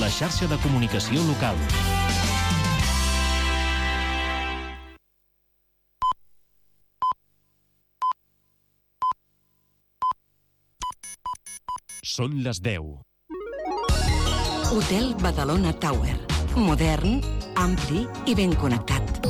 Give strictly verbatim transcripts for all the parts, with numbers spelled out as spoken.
la xarxa de comunicació local. Són les deu. Hotel Badalona Tower. Modern, ampli i ben connectat.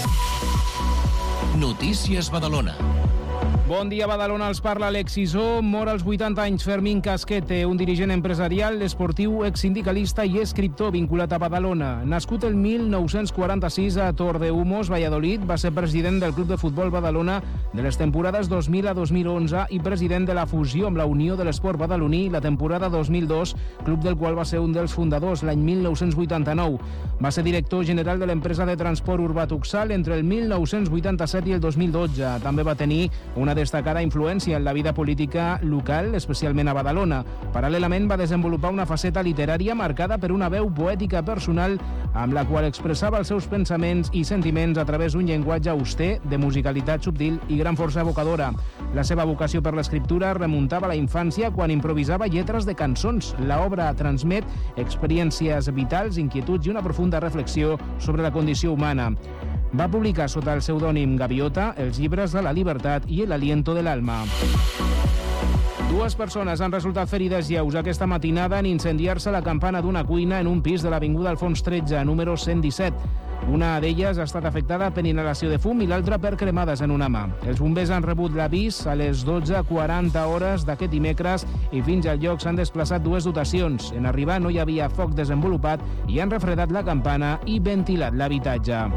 Notícies Badalona. Bon dia, Badalona, els parla Alexis O. Mor als vuitanta anys Fermín Casquete, un dirigent empresarial, esportiu, exsindicalista i escriptor vinculat a Badalona. Nascut el mil nou-cents quaranta-sis a Tordehumos, Valladolid, va ser president del Club de Futbol Badalona de les temporades dos mil a dos mil onze i president de la fusió amb la Unió de l'Esport Badaloní la temporada dos mil dos, club del qual va ser un dels fundadors l'any mil nou-cents vuitanta-nou. Va ser director general de l'empresa de transport urbà Tuxal entre el mil nou-cents vuitanta-set i el dos mil dotze. També va tenir una destacada influència en la vida política local, especialment a Badalona. Paral·lelament va desenvolupar una faceta literària marcada per una veu poètica personal amb la qual expressava els seus pensaments i sentiments a través d'un llenguatge auster, de musicalitat subtil i gran força evocadora. La seva vocació per l'escriptura remuntava a la infància quan improvisava lletres de cançons. L'obra transmet experiències vitals, inquietuds i una profunda reflexió sobre la condició humana. Va publicar sota el pseudònim Gaviota els llibres de la llibertat i el aliento de l'alma. Dues persones han resultat ferides lleus aquesta matinada en incendiar-se la campana d'una cuina en un pis de l'avinguda Alfons tretze, número cent disset. Una d'elles ha estat afectada per inhalació de fum i l'altra per cremades en una mà. Els bombers han rebut l'avís a les dotze quaranta hores d'aquest dimecres i fins al lloc s'han desplaçat dues dotacions. En arribar no hi havia foc desenvolupat i han refredat la campana i ventilat l'habitatge.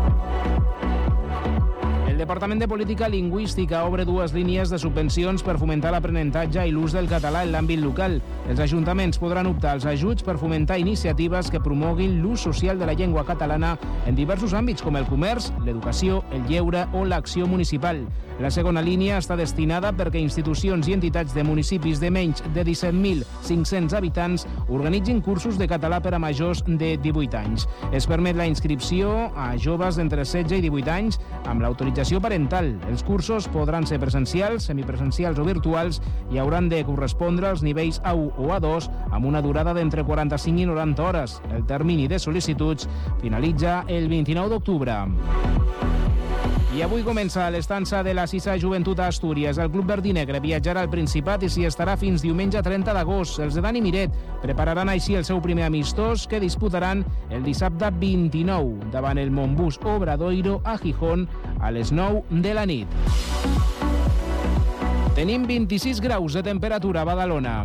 El Departament de Política Lingüística obre dues línies de subvencions per fomentar l'aprenentatge i l'ús del català en l'àmbit local. Els ajuntaments podran optar als ajuts per fomentar iniciatives que promoguin l'ús social de la llengua catalana en diversos àmbits com el comerç, l'educació, el lleure o l'acció municipal. La segona línia està destinada perquè institucions i entitats de municipis de menys de disset mil cinc-cents habitants organitzin cursos de català per a majors de divuit anys. Es permet la inscripció a joves d'entre setze i divuit anys amb l'autorització parental. Els cursos podran ser presencials, semipresencials o virtuals i hauran de correspondre als nivells A u o A dos amb una durada d'entre quaranta-cinc i noranta hores. El termini de sol·licituds finalitza el vint-i-nou d'octubre. I avui comença l'estança de la sisena Joventut a Astúries. El Club Verdinegre viatjarà al Principat i s'hi estarà fins diumenge trenta d'agost. Els de Dani Miret prepararan així el seu primer amistós que disputaran el dissabte vint-i-nou davant el Montbus Obradoiro a Gijón a les nou de la nit. Tenim vint-i-sis graus de temperatura a Badalona.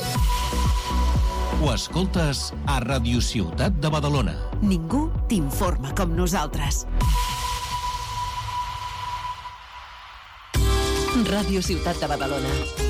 Ho escoltes a Radio Ciutat de Badalona. Ningú t'informa com nosaltres. Ràdio Ciutat de Badalona.